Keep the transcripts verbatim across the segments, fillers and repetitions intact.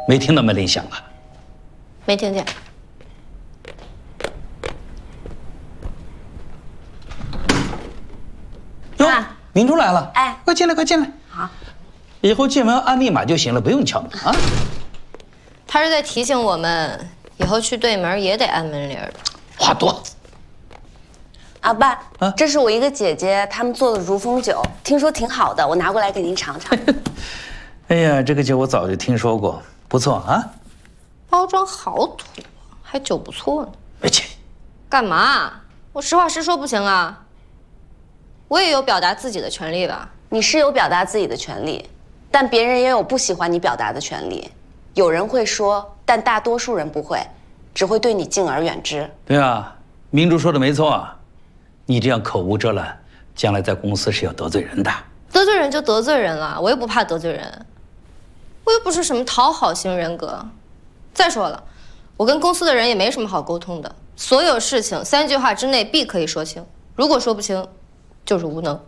没听到门铃响啊？ 没听见。 哟，明珠来了， 哎， 快进来，快进来。 好， 以后进门按密码就行了，不用敲门啊。 他是在提醒我们，以后去对门也得按门铃的。 话多。 啊，爸， 啊， 这是我一个姐姐他们做的如风酒，听说挺好的，我拿过来给您尝尝。 哎呀，这个酒我早就听说过，不错啊。 包装好土，还酒不错呢。 别介， 干嘛？我实话实说不行啊？我也有表达自己的权利吧？ 你是有表达自己的权利，但别人也有不喜欢你表达的权利。有人会说，但大多数人不会，只会对你敬而远之。 对啊，明珠说的没错啊。你这样口无遮拦，将来在公司是要得罪人的。 得罪人就得罪人了，我又不怕得罪人，我又不是什么讨好型人格。再说了，我跟公司的人也没什么好沟通的，所有事情三句话之内必可以说清，如果说不清，就是无能。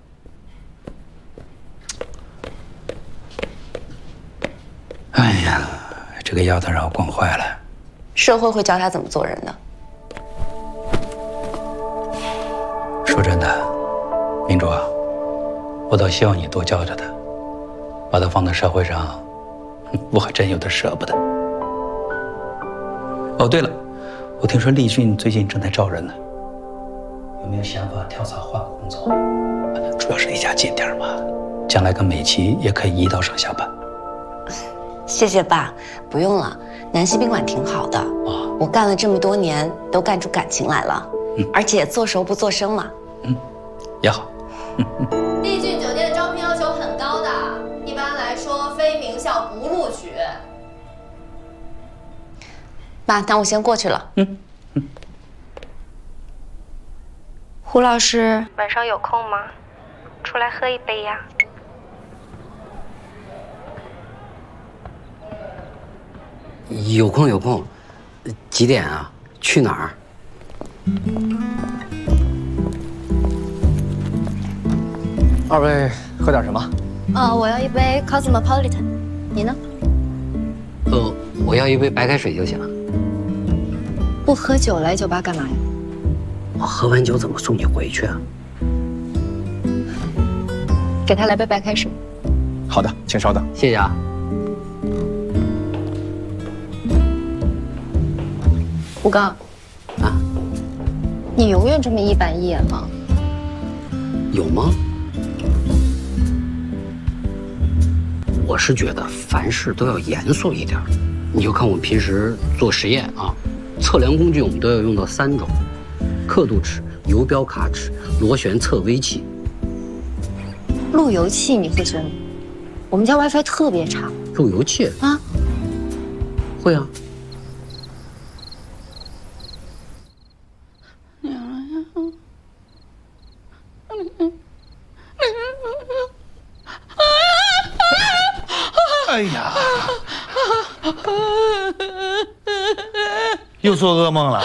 哎呀，这个丫头让我惯坏了。 社会会教她怎么做人的。 说真的，明珠啊，我倒希望你多教教她，把她放在社会上，我还真有点舍不得。哦，对了，我听说立讯最近正在招人呢，有没有想法跳槽换个工作？主要是离家近点嘛，将来跟美琪也可以一道上下班。 谢谢爸，不用了，南溪宾馆挺好的，哦，我干了这么多年，都干出感情来了，嗯，而且做熟不做生嘛。 嗯，也好。 丽俊酒店的招聘要求很高的，一般来说非名校不录取。 爸，那我先过去了。 嗯嗯。 胡老师，晚上有空吗？出来喝一杯呀。 有空有空，几点啊？去哪儿？ 二位喝点什么？ 呃，我要一杯 Cosmopolitan， 你呢？ 呃，我要一杯白开水就行。 不喝酒来酒吧干嘛呀？ 我喝完酒怎么送你回去啊？ 给他来杯白开水。 好的，请稍等。 谢谢啊。 吴刚， 啊， 你永远这么一板一眼吗？ 有吗？我是觉得凡事都要严肃一点。你就看我们平时做实验啊，测量工具我们都要用到三种：刻度尺、游标卡尺、螺旋测微器。 路由器你会学吗？我们家 WiFi 特别差。 路由器啊？ 会啊。 哎呀，又做噩梦了。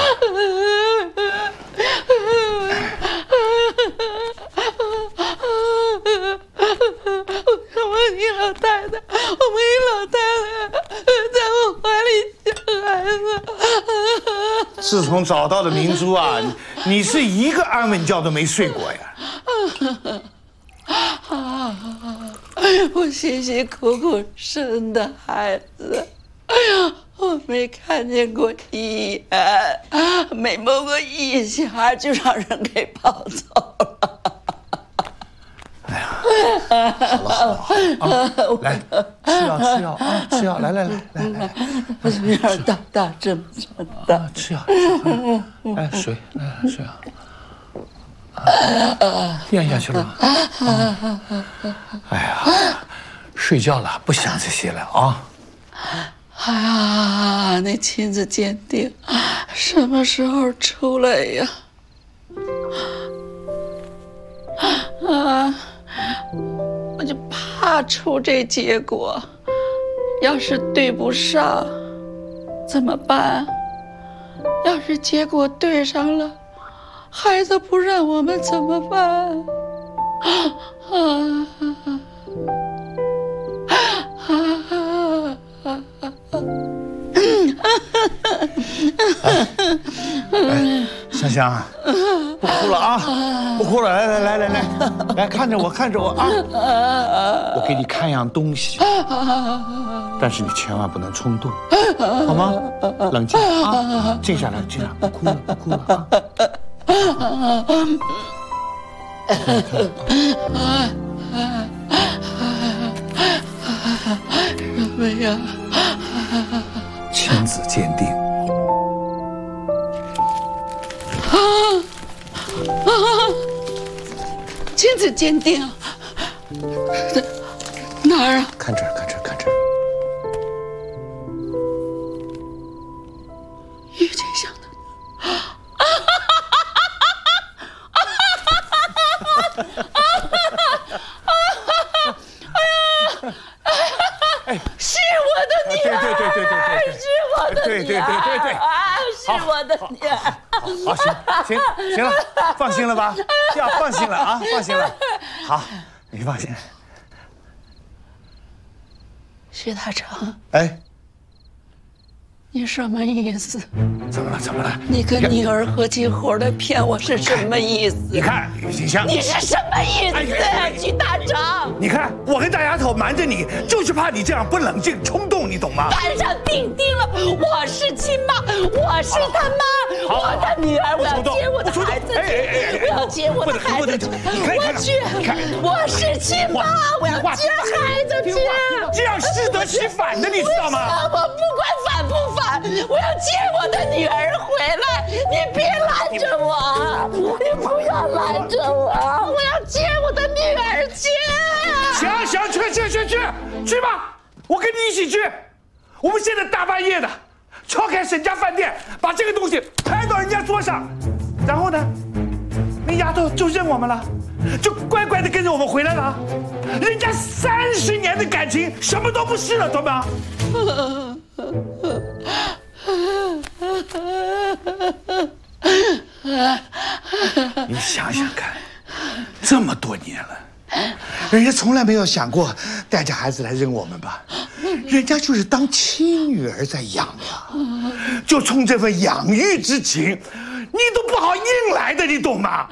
我问你老太太，我们一老太太在我怀里生孩子。 自从找到了明珠啊，你是一个安稳觉都没睡过呀。 我辛辛苦苦生的孩子，哎呀，我没看见过一眼，没摸过一下，就让人给抱走了。 哎呀，好了好了啊，来吃药吃药啊，吃药，来来来来来， 我这边大大这么大， 吃药吃药，来水来水啊。啊，咽下去了吗？啊、哎呀，睡觉了，不想这些了啊。 哎呀，那亲子鉴定什么时候出来呀？啊，我就怕出这结果，要是对不上怎么办？要是结果对上了，孩子不让我们怎么办？啊啊啊啊啊！ 香香，不哭了啊，不哭了，来来来来来，来看着我，看着我啊！我给你看样东西，但是你千万不能冲动，好吗？冷静啊，静下来，静下来，不哭了，不哭了啊！ 什么呀？ 亲子鉴定。 啊啊！亲子鉴定，哪儿啊？ 看这儿，看这儿，看这儿。 郁金香的。是我的女儿， 对对对对对对， 是我的女儿， 对对对对对， 啊，是我的女儿。 好，行行行了，放心了吧？要放心了啊，放心了。好，你放心。 徐大成， 哎， 你什么意思？ 怎么了？怎么了？ 你跟女儿合起伙来骗我是什么意思？ 你看郁金香， 你是什么意思，徐大成？ 你看我跟大丫头瞒着你，就是怕你这样不冷静、冲动，你懂吗？ 板上钉钉了，我是亲妈，我是他妈，我的女儿，我要接我的孩子去，我要接我的孩子去，我去，我是亲妈，我要接孩子去， 这样适得其反的，你知道吗？ 我不管反不反，我要接我的女儿回来，你别拦着我，你不要拦着我，我要接我的女儿去。 行行，去去去去去吧，我跟你一起去。我们现在大半夜的，敲开沈家饭店，把这个东西拍到人家桌上，然后呢，那丫头就认我们了，就乖乖的跟着我们回来了。人家三十年的感情什么都不是了，懂吗？你想想看，这么多年了。人家从来没有想过带着孩子来认我们吧？人家就是当亲女儿在养呀，就冲这份养育之情，你都不好硬来的，你懂吗？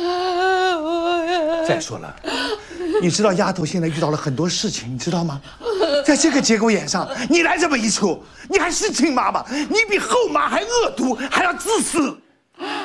再说了，你知道丫头现在遇到了很多事情，你知道吗？在这个节骨眼上，你来这么一出，你还是亲妈吗？你比后妈还恶毒，还要自私。